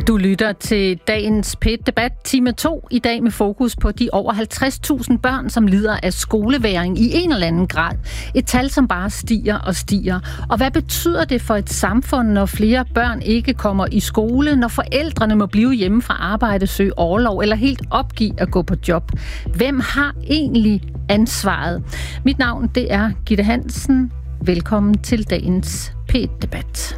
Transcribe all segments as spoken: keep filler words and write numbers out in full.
Du lytter til dagens P et-debat, time to, i dag med fokus på de over halvtreds tusind børn, som lider af skolevægring i en eller anden grad. Et tal, som bare stiger og stiger. Og hvad betyder det for et samfund, når flere børn ikke kommer i skole, når forældrene må blive hjemme fra arbejde, søge orlov eller helt opgive at gå på job? Hvem har egentlig ansvaret? Mit navn, det er Gitte Hansen. Velkommen til dagens P et-debat.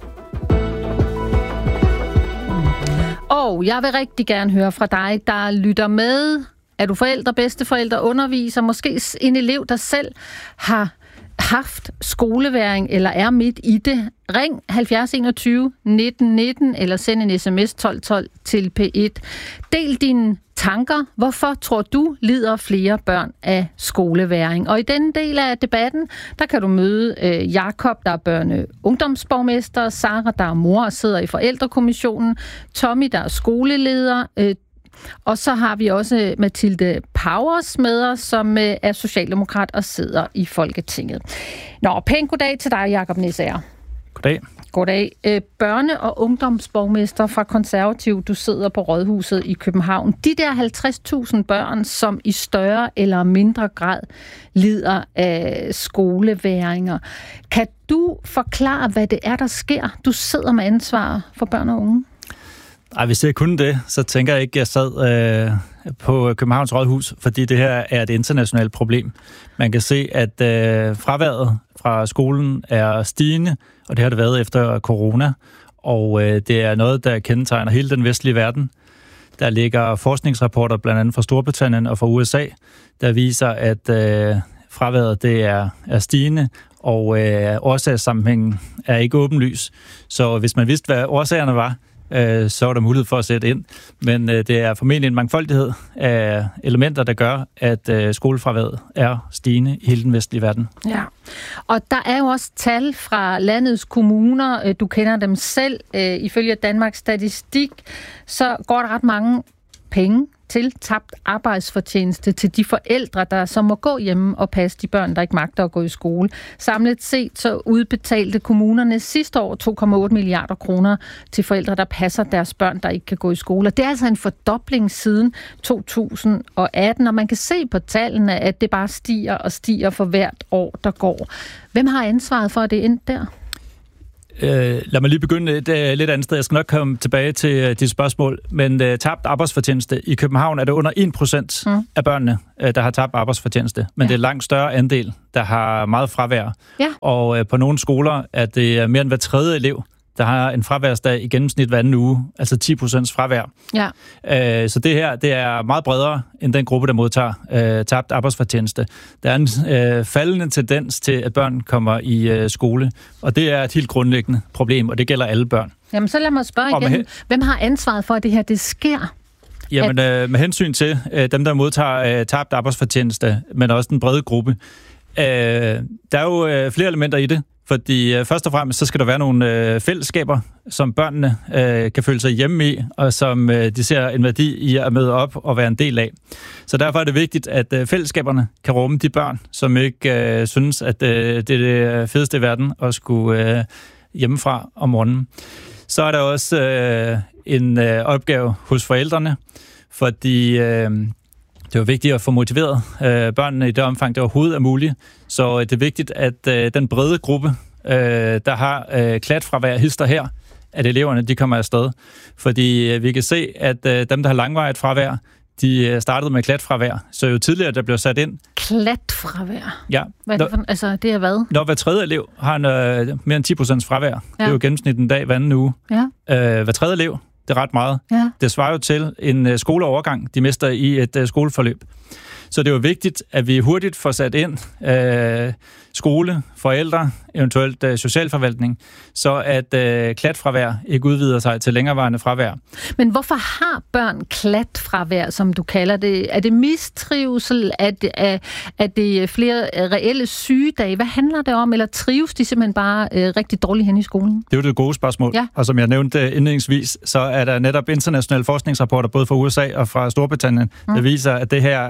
Og jeg vil rigtig gerne høre fra dig, der lytter med. Er du forældre, bedsteforældre, underviser, måske en elev, der selv har haft skolevægring eller er midt i det? Ring halvfjerds enogtyve nitten nitten eller send en sms tolv tolv til P et. Del dine tanker. Hvorfor tror du lider flere børn af skolevægring? Og i denne del af debatten, der kan du møde øh, Jakob, der er børne- ungdomsborgmester, Sara, der er mor og sidder i forældrekommissionen, Tommy, der er skoleleder, øh, og så har vi også Mathilde Powers med os, som øh, er socialdemokrat og sidder i Folketinget. Nå, pæn goddag til dig, Jakob Nesager. Goddag. Goddag. Børne- og ungdomsborgmester fra Konservativ, du sidder på Rådhuset i København. De der halvtreds tusind børn, som i større eller mindre grad lider af skolevægringer. Kan du forklare, hvad det er, der sker? Du sidder med ansvar for børn og unge. Ej, hvis jeg kunne det, så tænker jeg ikke, at jeg sad øh, på Københavns Rådhus, fordi det her er et internationalt problem. Man kan se, at øh, fraværet fra skolen er stigende, og det har det været efter corona, og øh, det er noget, der kendetegner hele den vestlige verden. Der ligger forskningsrapporter blandt andet fra Storbritannien og fra U S A, der viser, at øh, fraværet det er, er stigende, og øh, årsagssammenhængen er ikke åbenlys. Så hvis man vidste, hvad årsagerne var, så er der mulighed for at sætte ind. Men det er formentlig en mangfoldighed af elementer, der gør, at skolefraværet er stigende i hele den vestlige verden. Ja, og der er jo også tal fra landets kommuner. Du kender dem selv. Ifølge Danmarks Statistik, så går der ret mange penge til tabt arbejdsfortjeneste til de forældre, der så må gå hjemme og passe de børn, der ikke magter at gå i skole. Samlet set så udbetalte kommunerne sidste år to komma otte milliarder kroner til forældre, der passer deres børn, der ikke kan gå i skole. Og det er altså en fordobling siden to tusind og atten, og man kan se på tallene, at det bare stiger og stiger for hvert år, der går. Hvem har ansvaret for, at det endte der? Øh, lad mig lige begynde et uh, lidt andet sted. Jeg skal nok komme tilbage til uh, dit spørgsmål. Men uh, tabt arbejdsfortjeneste. I København er det under en procent mm. af børnene, uh, der har tabt arbejdsfortjeneste. Men ja. Det er langt større andel, der har meget fravær. Ja. Og uh, på nogle skoler er det mere end hver tredje elev, der har en fraværsdag i gennemsnit hver anden uge. Altså ti procent fravær. Ja. Uh, så det her, det er meget bredere end den gruppe, der modtager uh, tabt arbejdsfortjeneste. Der er en uh, faldende tendens til, at børn kommer i uh, skole. Og det er et helt grundlæggende problem, og det gælder alle børn. Jamen, så lad mig spørge igen. Med, Hvem har ansvaret for, at det her det sker? Jamen, at... uh, med hensyn til uh, dem, der modtager uh, tabt arbejdsfortjeneste, men også den brede gruppe. Uh, der er jo uh, flere elementer i det. Fordi øh, først og fremmest, så skal der være nogle øh, fællesskaber, som børnene øh, kan føle sig hjemme i, og som øh, de ser en værdi i at møde op og være en del af. Så derfor er det vigtigt, at øh, fællesskaberne kan rumme de børn, som ikke øh, synes, at øh, det er det fedeste i verden at skulle øh, hjemmefra om morgenen. Så er der også øh, en øh, opgave hos forældrene, fordi... Øh, Det er jo vigtigt at få motiveret øh, børnene i det omfang, det overhovedet er muligt. Så øh, det er vigtigt, at øh, den brede gruppe, øh, der har øh, klatfravær hister her, at eleverne de kommer afsted. Fordi øh, vi kan se, at øh, dem, der har langvarigt fravær, de startede med klatfravær. Så jo tidligere, der blev sat ind... Klatfravær? Ja. Hvad er det for, altså, det er hvad? Når hver tredje elev har en, øh, mere end ti procent fravær. Ja. Det er jo gennemsnit en dag hver anden uge. Ja. Øh, hver tredje elev, det er ret meget. Ja. Det svarer jo til en uh, skoleovergang, de mister i et uh, skoleforløb. Så det er jo vigtigt, at vi hurtigt får sat ind uh, skole, forældre, eventuelt uh, socialforvaltning, så at uh, klatfravær ikke udvider sig til længerevarende fravær. Men hvorfor har børn klatfravær, som du kalder det? Er det mistrivsel? Er det, er, er det flere reelle sygedage? Hvad handler det om? Eller trives de simpelthen bare uh, rigtig dårligt hen i skolen? Det er jo det gode spørgsmål. Ja. Og som jeg nævnte indledningsvis, så er der netop internationale forskningsrapporter, både fra U S A og fra Storbritannien, mm. der viser, at det her er en tendens,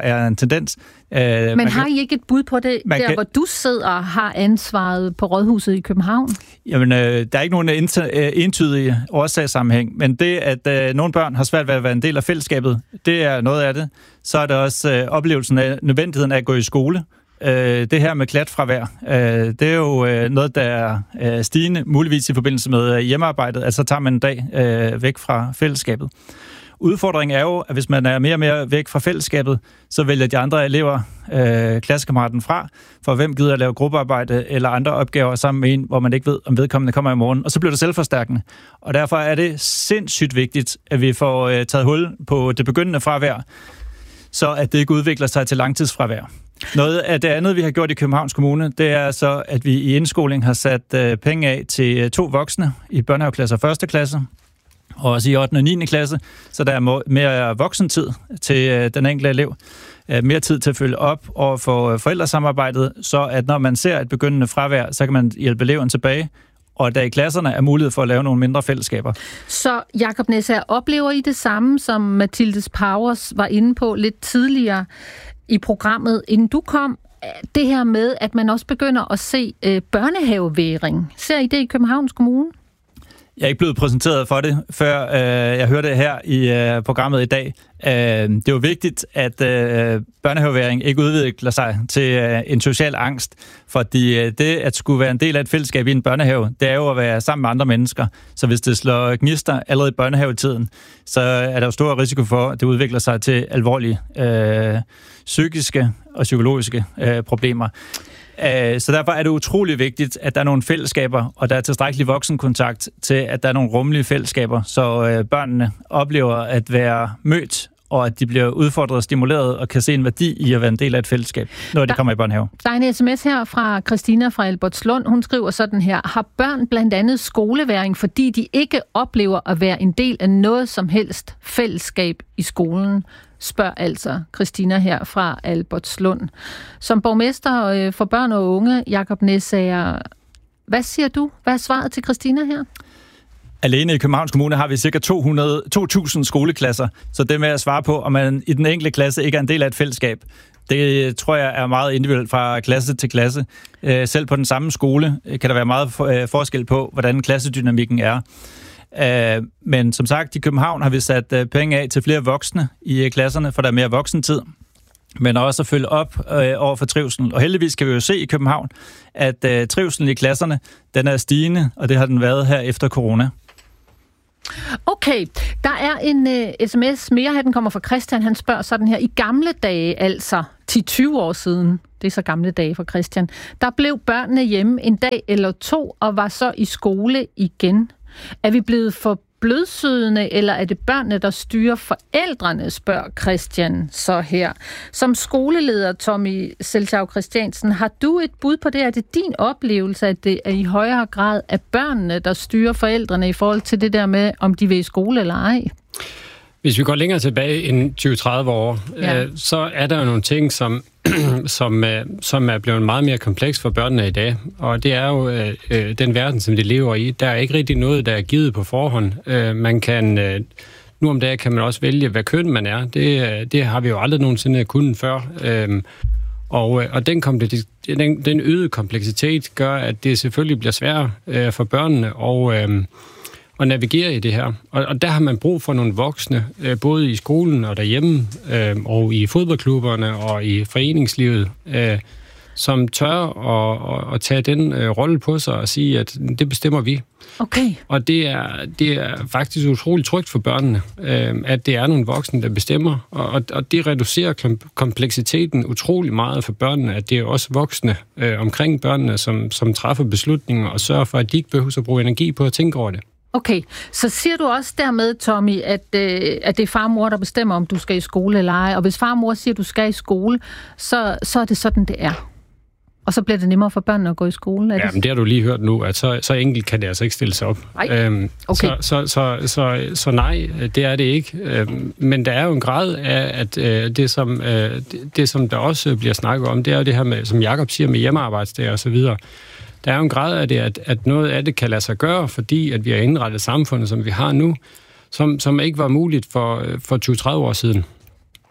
tendens. Øh, Men man har kan, I ikke et bud på det, der kan, hvor du sidder og har ansvaret på Rådhuset i København? Jamen, øh, der er ikke nogen entydige årsagssammenhæng, men det, at øh, nogle børn har svært ved at være en del af fællesskabet, det er noget af det. Så er det også øh, oplevelsen af nødvendigheden af at gå i skole. Øh, det her med klatfravær, øh, det er jo øh, noget, der er øh, stigende, muligvis i forbindelse med hjemmearbejdet, altså tager man en dag øh, væk fra fællesskabet. Udfordringen er jo, at hvis man er mere og mere væk fra fællesskabet, så vælger de andre elever øh, klassekammeraten fra, for hvem gider at lave gruppearbejde eller andre opgaver sammen med en, hvor man ikke ved, om vedkommende kommer i morgen, og så bliver det selvforstærkende. Og derfor er det sindssygt vigtigt, at vi får øh, taget hul på det begyndende fravær, så at det ikke udvikler sig til langtidsfravær. Noget af det andet, vi har gjort i Københavns Kommune, det er så, at vi i indskoling har sat øh, penge af til to voksne i børnehaveklasse og første klasse, og også i ottende og niende klasse, så der er mere voksentid til øh, den enkelte elev, øh, mere tid til at følge op og få forældresamarbejdet, så at når man ser et begyndende fravær, så kan man hjælpe eleven tilbage, og der i klasserne er mulighed for at lave nogle mindre fællesskaber. Så Jakob Næsser, oplever I det samme, som Mathildes Powers var inde på lidt tidligere i programmet, inden du kom, det her med, at man også begynder at se øh, børnehaveværing. Ser I det i Københavns Kommune? Jeg er ikke blevet præsenteret for det, før øh, jeg hørte det her i øh, programmet i dag. Øh, det er jo vigtigt, at øh, børnehaveværing ikke udvikler sig til øh, en social angst, fordi øh, det at skulle være en del af et fællesskab i en børnehave, det er jo at være sammen med andre mennesker. Så hvis det slår gnister allerede i børnehavetiden, så er der jo stor risiko for, at det udvikler sig til alvorlige øh, psykiske og psykologiske øh, problemer. Så derfor er det utrolig vigtigt, at der er nogle fællesskaber, og der er tilstrækkelig voksenkontakt til, at der er nogle rummelige fællesskaber, så børnene oplever at være mødt, og at de bliver udfordret og stimuleret, og kan se en værdi i at være en del af et fællesskab, når de kommer i børnehave. Der er en sms her fra Christina fra Albertslund. Hun skriver sådan her: har børn blandt andet skoleværing, fordi de ikke oplever at være en del af noget som helst fællesskab i skolen? Spørger altså Christina her fra Albertslund. Som borgmester for børn og unge, Jakob Næsser, hvad siger du? Hvad er svaret til Christina her? Alene i Københavns Kommune har vi ca. to hundrede, to tusind skoleklasser, så det med at svare på, om man i den enkelte klasse ikke er en del af et fællesskab, det tror jeg er meget individuelt fra klasse til klasse. Selv på den samme skole kan der være meget forskel på, hvordan klassedynamikken er. Men som sagt, i København har vi sat penge af til flere voksne i klasserne, for der er mere voksentid, men også at følge op over for trivselen. Og heldigvis kan vi jo se i København, at trivselen i klasserne, den er stigende, og det har den været her efter corona. Okay, der er en uh, sms mere her, den kommer fra Christian. Han spørger sådan her: i gamle dage, altså ti til tyve år siden, det er så gamle dage for Christian, der blev børnene hjemme en dag eller to og var så i skole igen. Er vi blevet for blødsødende, eller er det børnene, der styrer forældrene, spørger Christian så her. Som skoleleder, Tommy Seltau Christiansen, har du et bud på det? Er det din oplevelse, at det er i højere grad af børnene, der styrer forældrene i forhold til det der med, om de vil i skole eller ej? Hvis vi går længere tilbage end tyve til tredive år, ja. øh, så er der jo nogle ting, som, som, øh, som er blevet meget mere kompleks for børnene i dag. Og det er jo øh, den verden, som de lever i. Der er ikke rigtig noget, der er givet på forhånd. Øh, man kan, øh, nu om dagen kan man også vælge, hvad køn man er. Det, det har vi jo aldrig nogensinde kunnet før. Øh, og og den, den, den øgede kompleksitet gør, at det selvfølgelig bliver sværere øh, for børnene og øh, at navigere i det her. Og, og der har man brug for nogle voksne, øh, både i skolen og derhjemme, øh, og i fodboldklubberne og i foreningslivet, øh, som tør at, at, at tage den øh, rolle på sig og sige, at det bestemmer vi. Okay. Og det er, det er faktisk utroligt trygt for børnene, øh, at det er nogle voksne, der bestemmer. Og, og det reducerer kompleksiteten utrolig meget for børnene, at det er også voksne øh, omkring børnene, som, som træffer beslutninger og sørger for, at de ikke behøver at bruge energi på at tænke over det. Okay, så siger du også dermed, Tommy, at, øh, at det er far og mor, der bestemmer, om du skal i skole eller ej. Og hvis far og mor siger, at du skal i skole, så, så er det sådan, det er. Og så bliver det nemmere for børnene at gå i skole. Ja, men det har du lige hørt nu, at så, så enkelt kan det altså ikke stille sig op. Øhm, okay. så, så, så, så, så nej, det er det ikke. Øhm, men der er jo en grad af, at øh, det, som, øh, det, det, som der også bliver snakket om, det er jo det her med, som Jakob siger, med hjemmearbejdsdage og så videre. Der er jo en grad af det, at, at noget af det kan lade sig gøre, fordi at vi har indrettet samfundet, som vi har nu, som, som ikke var muligt for, for tyve til tredive år siden.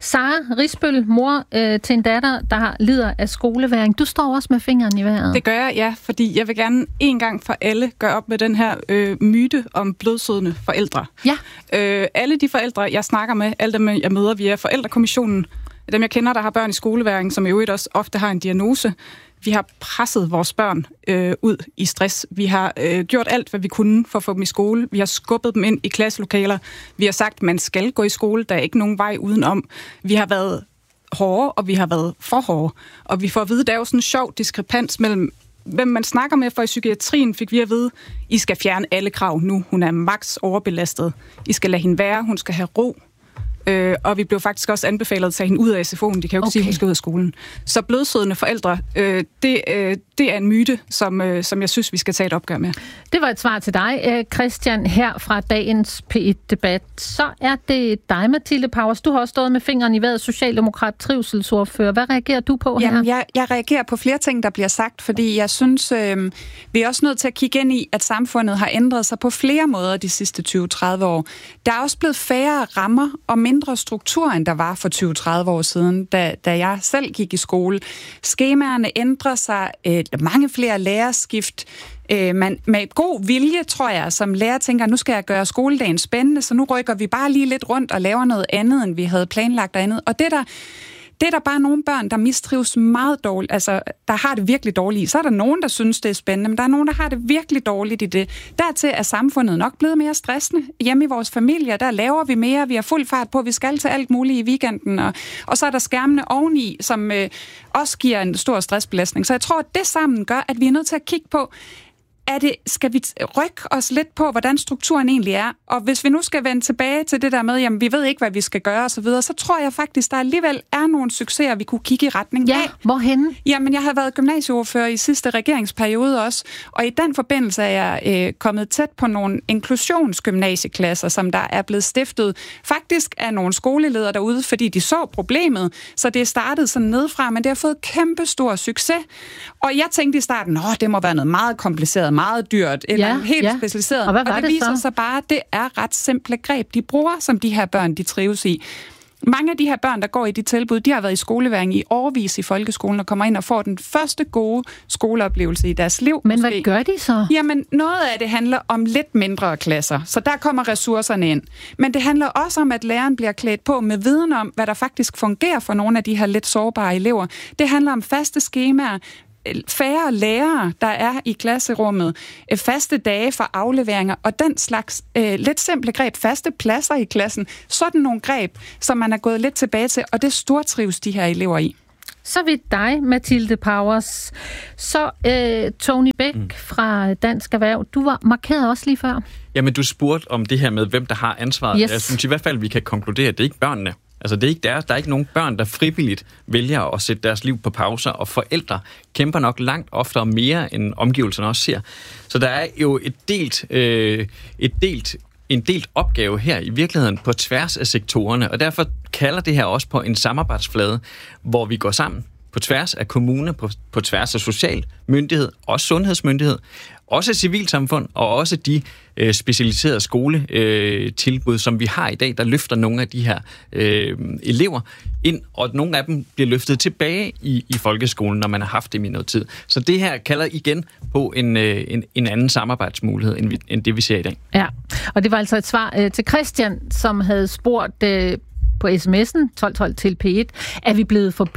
Sara Risbøl, mor øh, til en datter, der lider af skoleværing. Du står også med fingeren i vejret. Det gør jeg, ja, fordi jeg vil gerne en gang for alle gøre op med den her øh, myte om blødsødende forældre. Ja. Øh, alle de forældre, jeg snakker med, alle dem, jeg møder via Forældrekommissionen, dem jeg kender, der har børn i skoleværing, som i øvrigt også ofte har en diagnose. Vi har presset vores børn øh, ud i stress. Vi har øh, gjort alt, hvad vi kunne for at få dem i skole. Vi har skubbet dem ind i klasselokaler. Vi har sagt, at man skal gå i skole. Der er ikke nogen vej udenom. Vi har været hårde, og vi har været for hårde. Og vi får at vide, at der er jo sådan en sjov diskrepans mellem, hvem man snakker med, for i psykiatrien fik vi at vide, I skal fjerne alle krav nu. Hun er max overbelastet. I skal lade hende være. Hun skal have ro. Øh, og vi blev faktisk også anbefalet at tage hende ud af S F O'en. De kan jo ikke okay. sige, at hun skal ud af skolen. Så blødsødende forældre, øh, det, øh, det er en myte, som, øh, som jeg synes, vi skal tage et opgør med. Det var et svar til dig, Christian, her fra dagens P et-debat. Så er det dig, Mathilde Pauwers. Du har også stået med fingeren i vejret, socialdemokrat, trivselsordfører. Hvad reagerer du på her? Jamen, jeg, jeg reagerer på flere ting, der bliver sagt, fordi jeg synes, øh, vi er også nødt til at kigge ind i, at samfundet har ændret sig på flere måder de sidste tyve til tredive år. Der er også blevet færre rammer og mindre struktur, end der var for tyve til tredive år siden, da, da jeg selv gik i skole. Skemaerne ændrer sig, øh, mange flere lærerskift. Øh, man, med god vilje, tror jeg, som lærer tænker, nu skal jeg gøre skoledagen spændende, så nu rykker vi bare lige lidt rundt og laver noget andet, end vi havde planlagt og andet. Og det der Det er der bare nogle børn, der mistrives meget dårligt, altså der har det virkelig dårligt. Så er der nogen, der synes, det er spændende, men der er nogen, der har det virkelig dårligt i det. Dertil er samfundet nok blevet mere stressende. Hjemme i vores familier, der laver vi mere, vi har fuld fart på, vi skal til alt muligt i weekenden, og, og så er der skærmene oveni, som øh, også giver en stor stressbelastning. Så jeg tror, at det sammen gør, at vi er nødt til at kigge på, er det, skal vi rykke os lidt på, hvordan strukturen egentlig er? Og hvis vi nu skal vende tilbage til det der med, jamen vi ved ikke, hvad vi skal gøre osv., så, så tror jeg faktisk, der alligevel er nogle succeser, vi kunne kigge i retning ja, af. Ja, hvorhenne? Jamen, jeg har været gymnasieordfører i sidste regeringsperiode også, og i den forbindelse er jeg øh, kommet tæt på nogle inklusionsgymnasieklasser, som der er blevet stiftet faktisk af nogle skoleledere derude, fordi de så problemet, så det er startet sådan nedefra, men det har fået kæmpe stor succes. Og jeg tænkte i starten, åh, det må være noget meget kompliceret, meget dyrt, eller ja, helt ja. specialiseret. Og, hvad var og det, det viser så? sig bare, at det er ret simple greb, de bruger, som de her børn, de trives i. Mange af de her børn, der går i de tilbud, de har været i skoleværing i årevis i folkeskolen og kommer ind og får den første gode skoleoplevelse i deres liv. Men måske. Hvad gør de så? Jamen, noget af det handler om lidt mindre klasser, så der kommer ressourcerne ind. Men det handler også om, at læreren bliver klædt på med viden om, hvad der faktisk fungerer for nogle af de her lidt sårbare elever. Det handler om faste skemaer, færre lærere, der er i klasserummet, faste dage for afleveringer og den slags øh, lidt simple greb, faste pladser i klassen. Sådan nogle greb, som man er gået lidt tilbage til, og det stortrives de her elever i. Så vidt dig, Mathilde Pauwers. Så øh, Tony Bæk mm. fra Dansk Erhverv, du var markeret også lige før. Jamen, du spurgte om det her med, hvem der har ansvaret. Yes. Jeg synes i hvert fald, vi kan konkludere, at det er ikke børnene. Altså, det er ikke deres. Der er ikke nogen børn, der frivilligt vælger at sætte deres liv på pauser, og forældre kæmper nok langt oftere mere, end omgivelserne også ser. Så der er jo et delt, øh, et delt, en delt opgave her i virkeligheden på tværs af sektorerne, og derfor kalder det her også på en samarbejdsflade, hvor vi går sammen på tværs af kommuner, på, på tværs af social myndighed, også sundhedsmyndighed, også civilsamfund og også de øh, specialiserede skoletilbud, øh, som vi har i dag, der løfter nogle af de her øh, elever ind, og nogle af dem bliver løftet tilbage i, i folkeskolen, når man har haft dem i noget tid. Så det her kalder igen på en, øh, en, en anden samarbejdsmulighed, end, vi, end det vi ser i dag. Ja, og det var altså et svar øh, til Christian, som havde spurgt øh, på sms'en tolv tolv til P et, er vi blevet for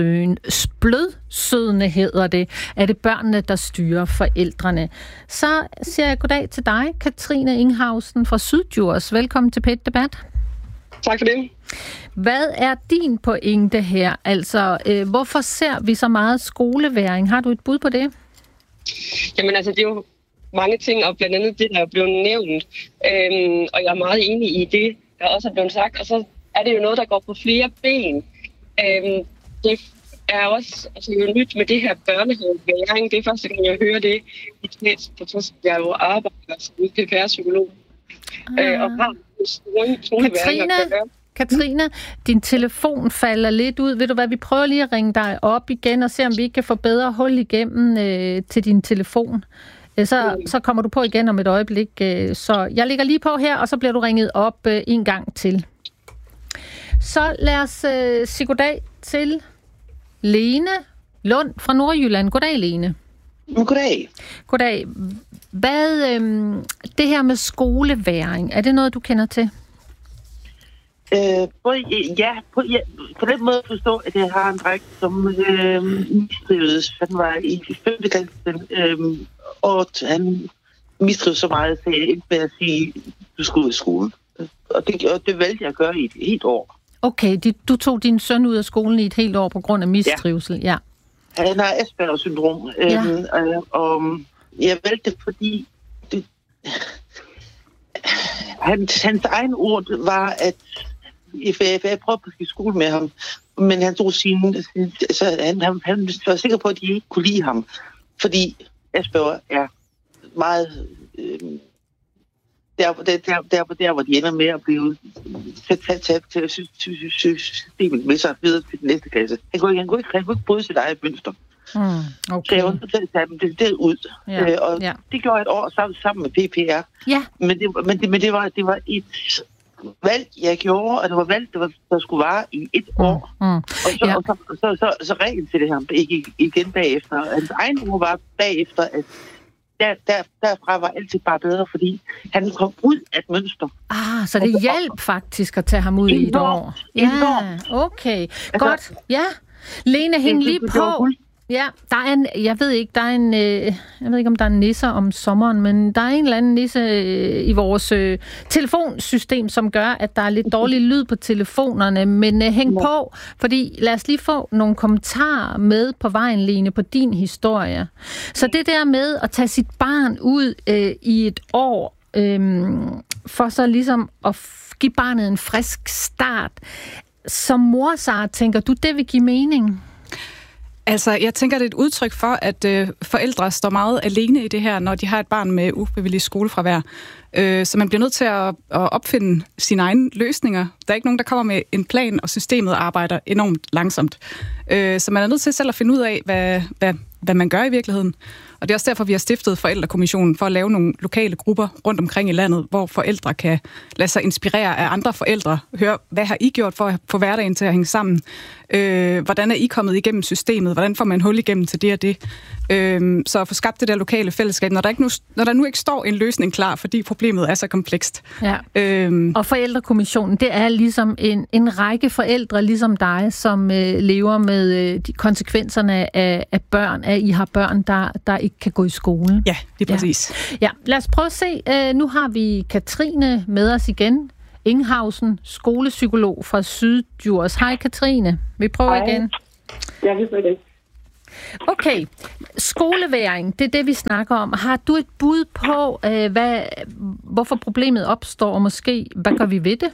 blødsødende, hedder det. Er det børnene, der styrer forældrene? Så siger jeg goddag til dig, Katrine Inghausen fra Syddjurs. Velkommen til P et-debat. Tak for det. Hvad er din pointe her? Altså, øh, hvorfor ser vi så meget skoleværing? Har du et bud på det? Jamen altså, det er jo mange ting, og blandt andet det, der er blevet nævnt. Øhm, og jeg er meget enig i det, der også er blevet sagt. Og så er det jo noget, der går på flere ben. Øhm, det er også altså, jo nyt med det her børnehaveværing. Det er første gang, jeg hører det i tæt, på trods jeg jo arbejder som P P R-psykolog. Ah. Øh, og har Katrine, Katrine, din telefon falder lidt ud. Ved du hvad, vi prøver lige at ringe dig op igen og se, om vi ikke kan få bedre hul igennem øh, til din telefon. Så, mm. så kommer du på igen om et øjeblik. Øh, så jeg lægger lige på her, og så bliver du ringet op øh, en gang til. Så lad os øh, sige goddag til Lene Lund fra Nordjylland. Goddag, Lene. Goddag. Goddag. Hvad, øh, det her med skoleværing, er det noget, du kender til? Øh, på, ja, på, ja, på den måde forstå, at jeg har en dreng, som øh, mistrivedes. Han var i femte klasse, øh, og han mistrivedes så meget, så jeg endte med at sige, du skal ud i skole. Og det, og det valgte jeg at gøre i et helt år. Okay, de, du tog din søn ud af skolen i et helt år på grund af mistrivsel, ja. ja. Han har Asperger-syndrom, ja. øh, og, og jeg valgte det, fordi det, hans, hans egen ord var, at jeg, jeg prøvede at skifte skole med ham, men han tog sine, så han, han, han var sikker på, at de ikke kunne lide ham, fordi Asperger er meget øh, der, der, der, der, der, hvor de ender med at blive taget til systemet med sig videre til den næste klasse. Han kunne ikke, han kunne ikke, han kunne ikke bryde sit eget mønster. Mm, okay. Så jeg var nødt til at tage dem det, det ud. Ja, øh, og ja. det gjorde jeg et år sammen, sammen med P P R. Ja. Men, det, men, det, men det, var, det var et valg, jeg gjorde, og det var valg, der, var, der skulle vare i et år. Mm, mm. Og så, ja. og så, så, så, så, så reglen til det her ikke igen bagefter. Hans egen ord var bagefter, at der, der, derfra var altid bare bedre, fordi han kom ud af et mønster. Ah, så det hjælp faktisk at tage ham ud i et år. Ja, okay. Godt. Ja. Lene, hæng lige på. Ja, der er en, jeg ved ikke, der er en, øh, jeg ved ikke, om der er en nisser om sommeren, men der er en eller anden nisse øh, i vores øh, telefonsystem, som gør, at der er lidt dårlig lyd på telefonerne, men øh, hæng på, fordi lad os lige få nogle kommentarer med på vejen, Lene, på din historie. Så det der med at tage sit barn ud øh, i et år, øh, for så ligesom at give barnet en frisk start, som mor, Sara, tænker du, det vil give mening? Altså, jeg tænker, det er et udtryk for, at øh, forældre står meget alene i det her, når de har et barn med ufrivillig skolefravær. Øh, så man bliver nødt til at, at opfinde sine egne løsninger. Der er ikke nogen, der kommer med en plan, og systemet arbejder enormt langsomt. Øh, så man er nødt til selv at finde ud af, hvad, hvad, hvad man gør i virkeligheden. Og det er også derfor, vi har stiftet Forældrekommissionen, for at lave nogle lokale grupper rundt omkring i landet, hvor forældre kan lade sig inspirere af andre forældre. Høre, hvad har I gjort for at få hverdagen til at hænge sammen? Øh, hvordan er I kommet igennem systemet? Hvordan får man hul igennem til det og det? Øh, så at få skabt det der lokale fællesskab, når der, ikke nu, når der nu ikke står en løsning klar, fordi problemet er så komplekst. Ja. Øh, og Forældrekommissionen, det er ligesom en, en række forældre, ligesom dig, som øh, lever med øh, de konsekvenserne af, af børn, at I har børn, der, der ikke kan gå i skole. Ja, det er præcis. Ja. Ja, lad os prøve at se. Uh, nu har vi Katrine med os igen. Inghausen, skolepsykolog fra Syddjurs. Hej Katrine. Vi prøver Hej. igen. Ja, vi prøver igen. Okay. Skoleværing, det er det, vi snakker om. Har du et bud på, uh, hvad, hvorfor problemet opstår, og måske, hvad gør vi ved det?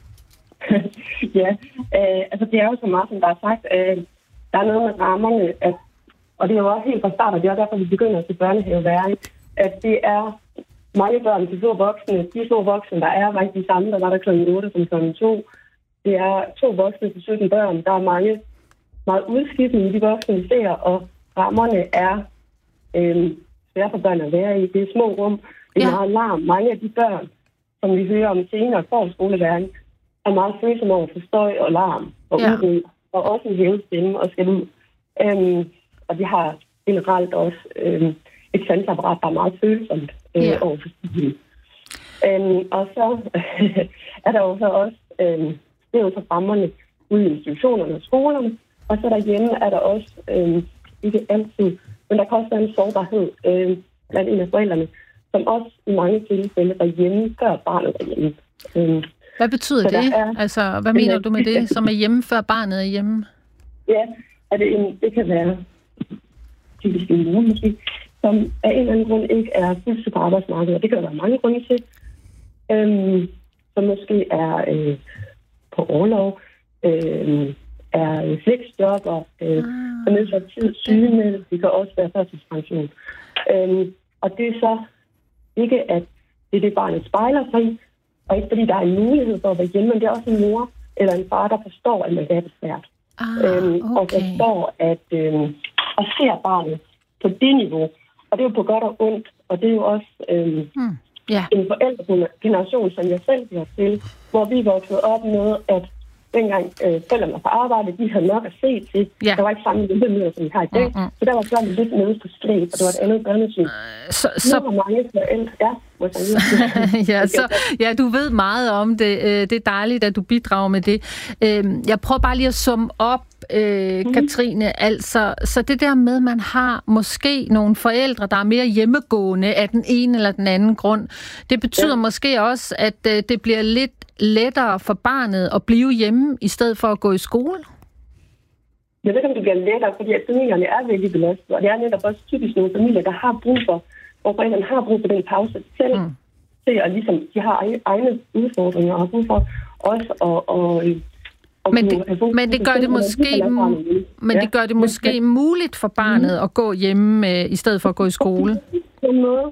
ja, øh, altså det er jo så meget, som der er sagt. Øh, der er noget med rammerne, at og det er jo også helt fra start, og det er derfor, vi begynder til børnehaveværing, at det er mange børn til små voksne. De små voksne, der er rigtig de samme, der var der klokken otte som klokken to. Det er to voksne til sytten børn. Der er mange meget udskiftende i de voksne, vi ser, og rammerne er øh, svære for børn at være i. Det er små rum. Det er ja. meget larm. Mange af de børn, som vi hører om senere for skoleværing, er meget følsomme over for støj og larm og ja. uro, og også en hævet stemme og skal ud. Øh, Og de har generelt også øh, et sansapparat, der er meget følsomt øh, yeah. over for stilen. Øh, og så er der jo så også, øh, det er jo så rammerne ude i institutionerne og skolerne, og så derhjemme er der også, øh, ikke altid, men der kan også være en sårbarhed øh, blandt en af forældrene, som også i mange tilfælde derhjemme før barnet er hjemme. Øh, hvad betyder det? Er, altså, hvad mener du med det, som er hjemme før barnet er hjemme? Ja, at det, en, det kan være typisk en mor måske, som af en eller anden grund ikke er fuldstændig på arbejdsmarkedet. Det kan der være mange grunde til. Øhm, som måske er øh, på orlov, øh, er flexjobber, øh, ah. er nedsat tid, sygemeldt. Det kan også være førtidspension. Øhm, og det er så ikke, at det er det, barnet spejler sig i, og ikke fordi der er en mulighed for at være hjemme, men det er også en mor eller en far, der forstår, at man er det svært. Ah, øhm, okay. Og forstår, at øhm, og ser barnet på det niveau. Og det er jo på godt og ondt, og det er jo også øhm, hmm. yeah. en forældregeneration, som jeg selv bliver til, hvor vi voksede op med, at dengang øh, forældrene var på arbejde, de havde nok at se til. Ja. Der var ikke samme hjælpemidler, som vi har i dag. Mm-hmm. Så der var børnene lidt nede på stræb, og det var et andet børnesyn. Så, så... Nu var mange forældre... Ja, ja, så, ja, du ved meget om det. Det er dejligt, at du bidrager med det. Jeg prøver bare lige at summe op, øh, mm-hmm. Katrine. Altså, så det der med, at man har måske nogle forældre, der er mere hjemmegående af den ene eller den anden grund, det betyder ja. måske også, at øh, det bliver lidt lettere for barnet at blive hjemme, i stedet for at gå i skole? Jeg ved ikke, om det bliver lettere, fordi familierne er virkelig belastet, og det er netop også typisk nogle familier, der har brug for, hvor forældrene har brug for den pause selv, mm. til at ligesom, de har egne udfordringer og har brug for også at... Og, og men, det, men det gør det måske, men det gør det måske muligt for barnet at gå hjemme, i stedet for at gå i skole? På en måde.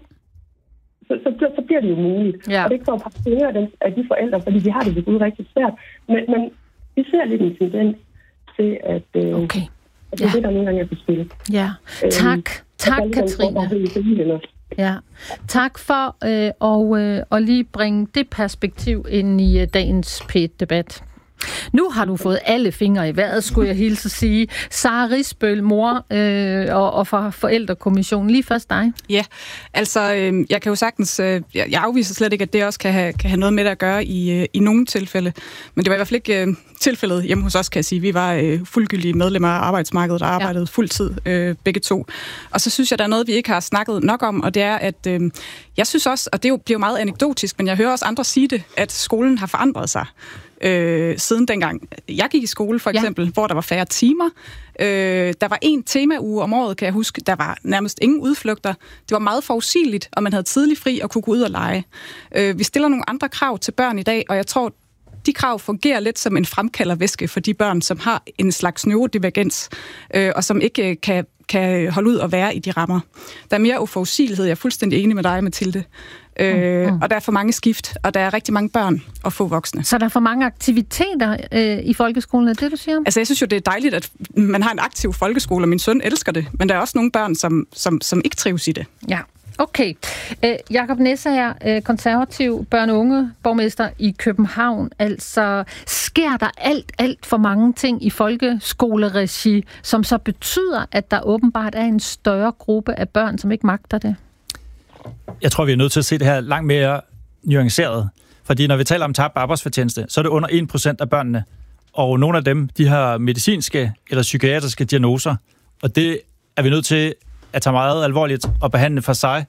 Så, så, så bliver det jo muligt. Ja. Og det er ikke for at partere af de forældre, fordi de har det ved Gud rigtig svært. Men, men vi ser lidt en tendens til, at, øh, okay. at det er ja. det, der nogle gange er på spil. Ja, tak. Øhm, tak, Katrine. Ja. Tak for øh, og, øh, at lige bringe det perspektiv ind i øh, dagens P et-debat. Nu har du fået alle fingre i vejret, skulle jeg hilse at sige. Sara Risbøl, mor øh, og, og fra Forældrekommissionen. Lige først dig. Ja, altså øh, jeg kan jo sagtens, øh, jeg afviser slet ikke, at det også kan have, kan have noget med det at gøre i, øh, i nogle tilfælde. Men det var i hvert fald ikke øh, tilfældet hjemme hos os, kan jeg sige. Vi var øh, fuldgyldige medlemmer af arbejdsmarkedet og arbejdede ja. fuldtid øh, begge to. Og så synes jeg, der er noget, vi ikke har snakket nok om, og det er, at øh, jeg synes også, og det er jo, bliver jo meget anekdotisk, men jeg hører også andre sige det, at skolen har forandret sig. Øh, siden dengang jeg gik i skole, for eksempel, ja. hvor der var færre timer. Øh, der var en temauge om året, kan jeg huske. Der var nærmest ingen udflugter. Det var meget forudsigeligt, og man havde tidlig fri og kunne gå ud og lege. Øh, vi stiller nogle andre krav til børn i dag, og jeg tror, de krav fungerer lidt som en fremkaldervæske for de børn, som har en slags neurodivergens, øh, og som ikke kan, kan holde ud og være i de rammer. Der er mere uforudsigelighed. Jeg er fuldstændig enig med dig, Mathilde. Øh, mm, mm. Og der er for mange skift, og der er rigtig mange børn og få voksne. Så der er for mange aktiviteter øh, i folkeskolen, er det, du siger? Altså, jeg synes jo, det er dejligt, at man har en aktiv folkeskole, og min søn elsker det, men der er også nogle børn, som, som, som ikke trives i det. Ja, okay. Øh, Jakob Nesser, øh, konservativ børne- og unge borgmester i København. Altså, sker der alt, alt for mange ting i folkeskoleregi, som så betyder, at der åbenbart er en større gruppe af børn, som ikke magter det? Jeg tror, vi er nødt til at se det her langt mere nuanceret. Fordi når vi taler om tabt arbejdsfortjeneste, så er det under en procent af børnene. Og nogle af dem, de har medicinske eller psykiatriske diagnoser. Og det er vi nødt til at tage meget alvorligt og behandle for sig.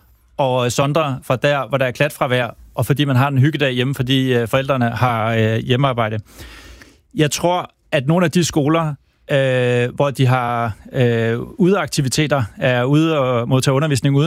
Og sondre fra der, hvor der er klatfravær, og fordi man har en hyggedag hjemme, fordi forældrene har hjemmearbejde. Jeg tror, at nogle af de skoler, øh, hvor de har øh, udeaktiviteter, er ude og modtage undervisning ude